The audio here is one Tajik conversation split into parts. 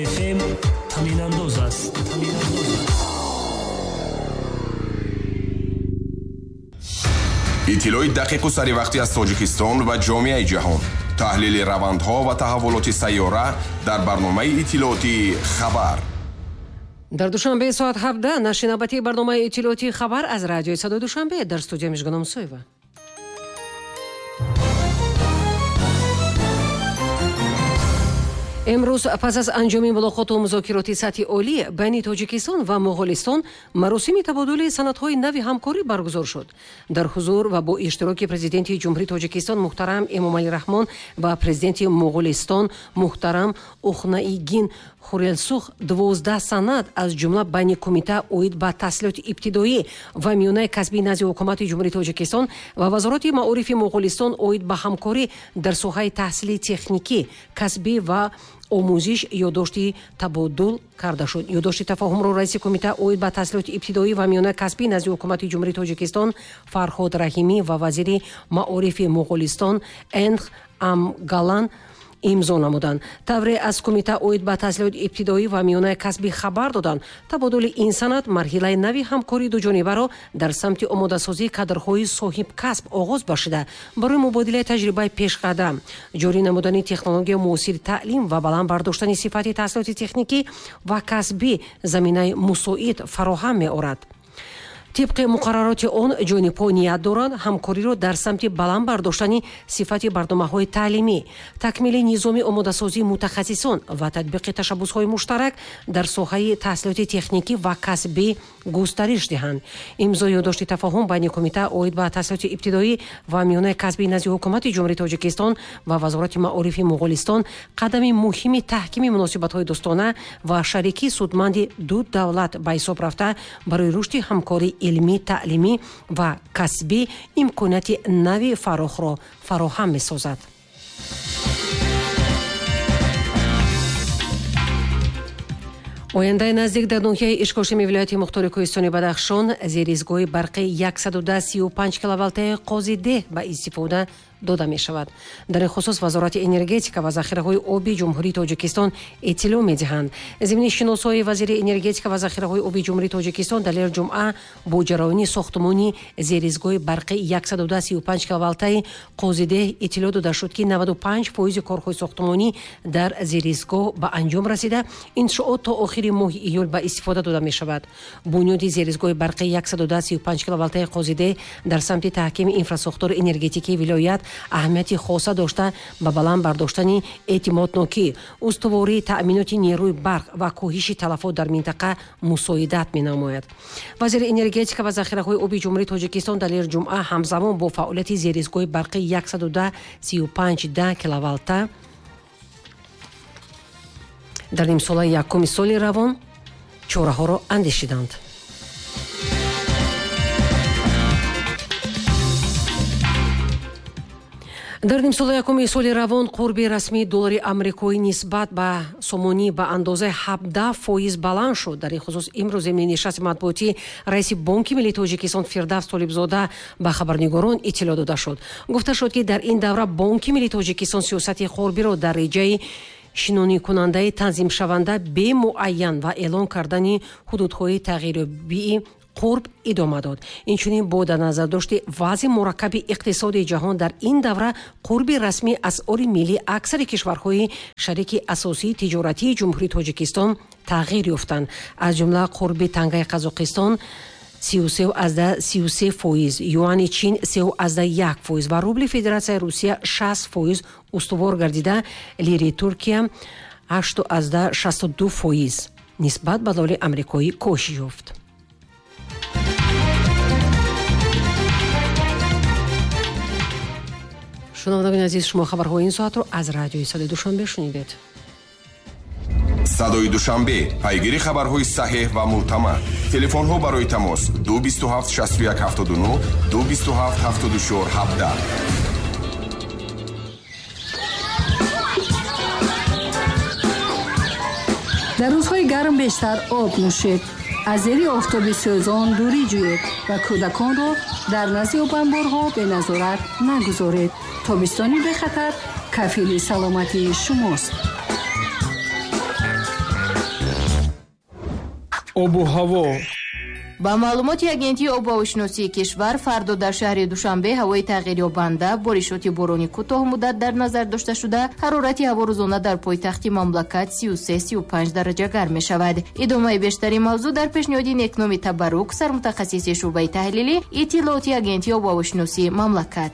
FM таминандоз аст. иттилои дақиқу саривақтӣ аз Тоҷикистон ва ҷомеаи ҷаҳон. таҳлили равандҳо ва таҳаввулоти сайёра дар барномаи иттилооти хабар. дар душанбе соат 17 нашри навбатии барномаи иттилооти хабар аз радиои Садои Душанбе. дар студия Мижгона Мусоева. امروز پس از انجام ملاقات و مذاکرات سطحی عالی بین تاجیکستان و مغولستان مراسم تبادل سندهای نوی همکاری برگزار شد. در حضور و با اشتراک پرزیدنت جمهوری تاجیکستان محترم امامعلی رحمان و پرزیدنت مغولستان محترم اوخنائیگین خورلسوخ 12 سند از جمله بین کمیته اوید به تحصیلات ابتدایی و میانه کسبی نزد حکومت جمهوری تاجیکستان و وزارت معارف مغولستان اوید به همکاری در ساحه تحصیلی تکنیکی کسبی و آموزش یادداشتی تبادل کرده شد. یادداشت تفاهم را رئیس کمیته اوید به تحصیلات ابتدایی و میانه کسبی نزد حکومت جمهوری تاجیکستان فرهاد رحیمی و وزیر معارف مغولستان انخ امگالان имзо намуданд. тавре аз кумита оид ба таҳсилоти ибтидоӣ ва миёнаи касбӣ хабар доданд. табодули ин санад марҳилаи нави ҳамкории дуҷонибаро дар самти омодасозии кадрҳои соҳибкасб оғоз бахшида барои мубодилаи таҷрибаи пешқадам, ҷорӣ намудани технологияи муосири таълим ва баланд бардоштани сифати таҳсилоти техникӣ ва касбӣ заминаи мусоид фароҳам меорад. طبق مقررات آن جانب‌ها نیت دارند همکاری را در سمت بلند برداشتن صفت برنامه‌های تعلیمی، تکمیل نظام آماده‌سازی متخصصان و تطبیق تشبس‌های مشترک در ساحه تحصیلات تکنیکی و کسبی گسترش دهند. امضای یادداشت تفاهم بین کمیته اوید به تحصیلات ابتدایی و میانه کسبی نزد حکومت جمهوری تاجیکستان و وزارت معارف مغولستان قدم مهم تحکیم مناسبت‌های دوستانه و شریکی سودمند دو دولت به حساب رفته برای رشد همکاری علمی، تعلیمی و کسبی امکانات نوی فراخ را فراهم می‌سازد. ояндаи наздик дар ноҳияи ишкошими вилояти мухтори кӯҳистони Бадахшон зеризгоҳи барқи 135 киловолтаи Қозидеҳ ба истифода дода мешавад. дар ин хусус вазорати энергетика ва захираҳои оби ҷумҳурии Тоҷикистон иттилоъ медиҳанд. зимини шиносои вазири энергетика ва захираҳои оби ҷумҳурии Тоҷикистон далер ҷумъа бо ҷараёни сохтмони зеризгоҳи барқи 135 киловолтаи Қозидеҳ иттилоъ дода шуд ки 95% корҳои сохтмонӣ дар зеризгоҳ ба анҷом расида, иншоот то охири моҳи июл ба истифода дода мешавад. бунёди зеризгоҳи барқи 135 киловолтаи Қозидеҳ дар самти таҳкими инфраструктураи энергетикии вилоят аҳамияти хоса дошта ба баланд бардоштани эътимоднокӣ, устувории таъминоти нерӯи барқ ва коҳиши талафот дар минтақа мусоидат менамояд. вазири энергетика ва захираҳои оби ҷумҳурии Тоҷикистон далер ҷумъа ҳамзамон бо фаъолияти зеризгоҳи барқи 135 киловолта дар нимсолаи якуми соли равон чораҳоро андешиданд. дар нимсоли якуми соли равон қурби расмии доллари амрикоӣ нисбат ба сомонӣ ба андозаи 17% баланд шуд. дар ин хусус имрӯз зимини нишасти матбуотии раиси Бонки Миллии Тоҷикистон Фирдавс Толибзода ба хабарнигорон иттилоъ дода шуд. гуфта шуд ки дар ин давра Бонки Миллии Тоҷикистон сиёсати қурбиро дар реҷаи шинонӣкунандаи танзимшаванда бемуайян ва эълон кардани ҳудудҳои тағйирёбии қурб идома дод. инчунин бо дар назардошти вазъи мураккаби иқтисодии ҷаҳон дар ин давра қурби расмии асъори миллӣ аксари кишварҳои шарики асосии тиҷоратии ҷумҳурии Тоҷикистон тағйир ёфтанд. аз ҷумла қурби тангаи Қазоқистон 33.33%, юани Чин 3.1% ва рубли Федератсияи Русия 6% устувор гардида, лири Туркия 8.62% нисбат ба доллари амрикоӣ коҳиш ёфт. шунавандагони азиз, шумо хабарҳои ин соатро аз радиои Садои Душанбе шунидед. Садои Душанбе, пайгири хабарҳои саҳеҳ ва мӯътамад. телефонҳо барои тамос 227 61 79 227 74 17. дар рӯзҳои гарм бештар об нӯшед, аз зери офтоби сӯзон дурӣ ҷӯед ва кӯдаконро дар назди обанборҳо беназорат нагузоред. тобистони бехатар кафили саломатии шумост. обу ҳаво. ба маълумоти агентии обуҳавошиносии кишвар, фардо дар шаҳри Душанбе ҳавои тағйирёбанда, боришоти борони кӯтоҳ муддат дар назар дошта шуда, ҳарорати ҳаво рӯзона дар пойтахти мамлакат 33-35 дараҷа гарм мешавад. идомаи бештари мавзӯъ дар пешниҳоди Некноми Табарук, сармутахассиси шуъбаи таҳлилӣ иттилооти агентии обуҳавошиносии мамлакат.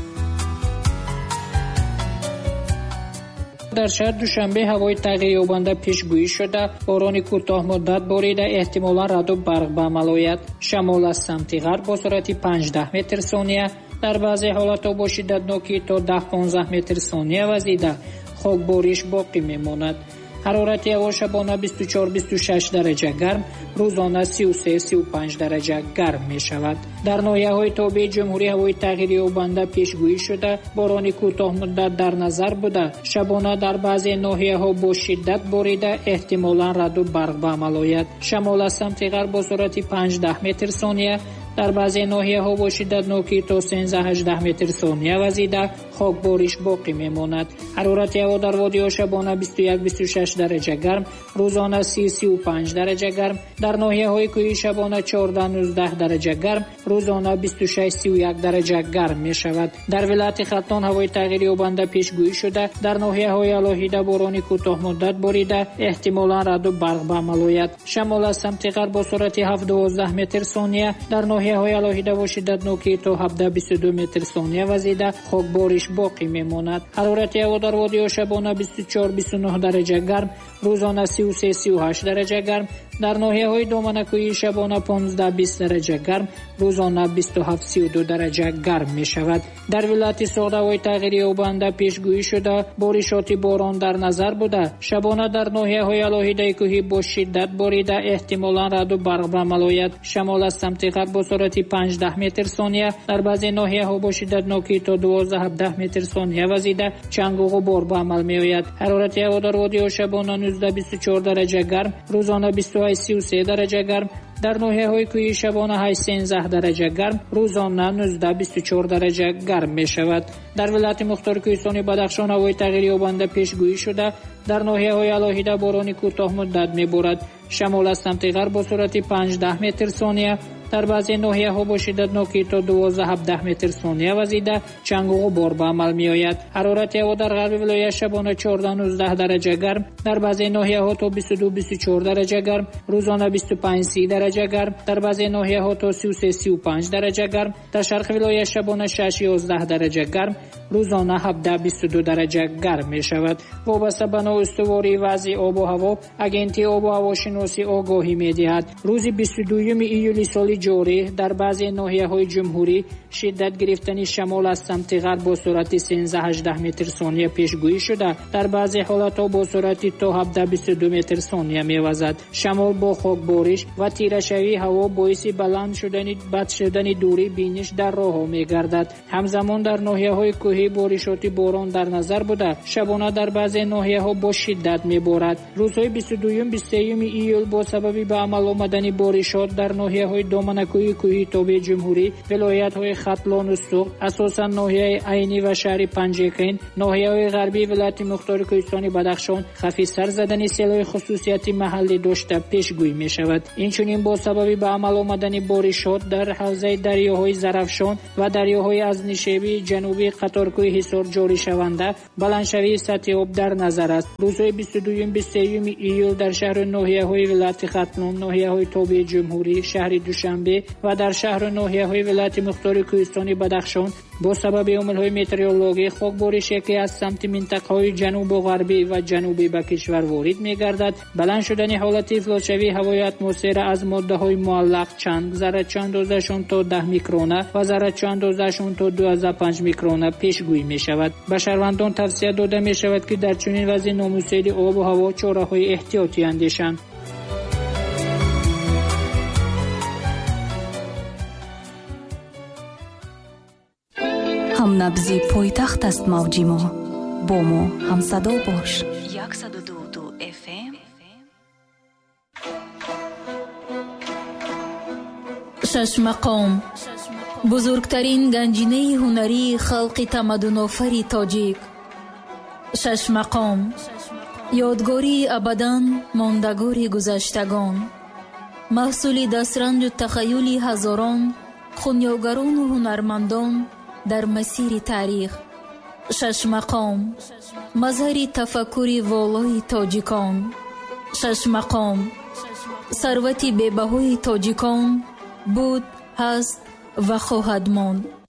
дар шаҳр Душанбе ҳавои тағйирёбанда пешгӯӣ шуда, борони кӯтоҳмуддат борида эҳтимолан раъду барқ ба амал ояд. Шамол аз самти ғарб бо суръати 5-10 метр сония, дар баъзе ҳолатҳо бо шиддатноки то 10-15 метр сония вазида хокбориш боқӣ мемонад. ҳарорати ҳаво шабона 24-26 дараҷа гарм, рӯзона 33-35 дараҷа гарм мешавад. дар ноҳияҳои тобеи ҷумҳурӣ ҳавои тағйирёбанда пешгӯӣ шуда, борони кӯтоҳмуддат дар назар буда, шабона дар баъзе ноҳияҳо бо шиддат борида эҳтимолан раъду барқ ба амал ояд. шамол аз самти ғарб бо суръати 5-10 метр сония, дар баъзе ноҳияҳо бо шиддатноки то 13-18 метр сония вазида хокбориш боқӣ мемонад. ҳарорати ҳаво дар водиҳо шабона 21-26 дараҷа гарм, рӯзона 30-35 дараҷа гарм, дар ноҳияҳои кӯҳӣ шабона 14-19 дараҷа гарм, рӯзона 26-31 дараҷа гарм мешавад. дар вилояти Хатлон ҳавои тағйирёбанда пешгӯӣ шуда, дар ноҳияҳои алоҳида борони кӯтоҳмуддат борида эҳтимолан раъду барқ ба амал ояд. шамол аз самти ғарб бо суръати 7-12 метр сония, дар ноҳияҳои алоҳида бо шиддатноки то 17-22 метр сония вазида хокбориш боқӣ мемонад. ҳарорати ҳаво дар водиҳо шабона 24-29 дараҷа гарм, рӯзона 33-38 дараҷа гарм, дар ноҳияҳои доманакӯҳӣ шабона 15-20 дараҷа гарм, рӯзона 27-32 дараҷа гарм мешавад. дар вилояти Соғд ҳавои тағйирёбанда пешгӯӣ шуда, боришоти борон дар назар буда, шабона дар ноҳияҳои алоҳидаи кӯҳӣ бо шиддат борида эҳтимолан раъду барқ ба амал ояд. шамол аз самти ғарб бо суръати 5-10 метр сония, дар баъзе ноҳияҳо бо шиддатноки то 12-17 метр сония вазида чангу ғубор ба амал меояд. ҳарорати ҳаво дар водиҳо шабона 19-24 дараҷа гарм, рӯзона 28-33 дараҷа гарм, дар ноҳияҳои кӯҳӣ шабона 8-13 дараҷа гарм, рӯзона 19-24 дараҷа гарм мешавад. дар вилояти Мухтори Кӯҳистони Бадахшон ҳавои тағйирёбанда пешгӯӣ шуда, дар ноҳияҳои алоҳида борони кӯтоҳмуддат меборад. шамол аз самти ғарб бо суръати 5-10 метр сония, дар баъзе ноҳияҳо бо шиддатноки то 12-17 метр сония вазида чангу ғубор ба амал меояд. ҳарорати ҳаво дар ғарби вилоят шабона 14-19 дараҷа гарм, дар баъзе ноҳияҳо то 22-24 дараҷа гарм, рӯзона 25-30 дараҷа гарм, дар баъзе ноҳияҳо то 33-35 дараҷа гарм, дар шарқи вилоят шабона 6-11 дараҷа гарм, рӯзона 17-22 дараҷа гарм мешавад. вобаста ба ноустувории вазъи обу ҳаво, агентии обуҳавошиносӣ огоҳӣ медиҳад. рӯзи 22 июли соли ҷорӣ дар баъзе ноҳияҳои ҷумҳурӣ шиддат гирифтани шамол аз самти ғарб бо суръати 13-18 метр сония пешгӯӣ шуда, дар баъзе ҳолатҳо бо суръати то 17-22 метр сония мевазад. шамол бо хокбориш ва тирашавии ҳаво боиси бад шудани дурии биниш дар роҳҳо мегардад. ҳамзамон дар ноҳияҳои кӯҳӣ боришоти борон дар назар буда, шабона дар баъзе ноҳияҳо бо шиддат меборад. рӯзҳои 22-23 июл бо сабаби ба амал омадани боришот дар ноҳияҳои доманакӯҳи кӯҳии тобеи ҷумҳурӣ, вилоятҳои Хатлону Суғд, асосан ноҳияи Айнӣ ва шаҳри Панҷекин, ноҳияҳои ғарбии вилояти Мухтори Кӯҳистони Бадахшон хафи сар задани селҳои хусусияти маҳаллӣ дошта пешгӯӣ мешавад. инчунин бо сабаби ба амал омадани боришот дар ҳавзаи дарёҳои Зарафшон ва дарёҳои аз нишебии ҷанубии қаторкӯҳи Ҳисор ҷоришаванда, баландшавии сатҳи об дар назар аст. рӯзҳои 22-23 июл дар шаҳру ноҳияҳои вилояти Хатлон, ноҳияҳои тобеи ҷумҳурӣ, шаҳри Душанбе ва дар шаҳру ноҳияҳои вилояти Мухтори Кӯҳистони Бадахшон бо сабаби омилҳои метеорологӣ хокборише ки аз самти минтақаҳои ҷанубу ғарбӣ ва ҷанубӣ ба кишвар ворид мегардад, баланд шудани ҳолати ифлосшавии ҳавои атмосфера аз моддаҳои муаллақ чанг, заррачу андозашон то 10 микрона ва заррачу андозашон то 2,5 микрона пешгӯӣ мешавад. ба шаҳрвандон тавсия дода мешавад ки дар чунин вазъи номусоиди обу ҳаво чораҳои эҳтиётӣ андешанд. ҳамнабзи пойтахт аст мавҷи мо. бо мо ҳамсадо бош. 102 FM. шашмақом бузургтарин ганҷинаи ҳунарии халқи тамаддунофари тоҷик. шашмақом ёдгории абадан мондагори гузаштагон. маҳсули дастранҷу тахайюли ҳазорон хунёгарону ҳунармандон дар масири таърих. шашмақом мазҳари тафаккури волои тоҷикон. шашмақом сарвати бебаҳои тоҷикон буд, ҳаст ва хоҳад монд.